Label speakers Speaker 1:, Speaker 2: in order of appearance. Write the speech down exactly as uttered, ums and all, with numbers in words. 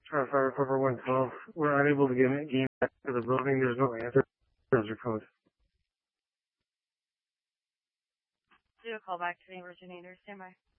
Speaker 1: Fire Cover one twelve. We're unable to get game back to the building. There's no answer. Browser code.
Speaker 2: Do a call back to the originator. Stand by.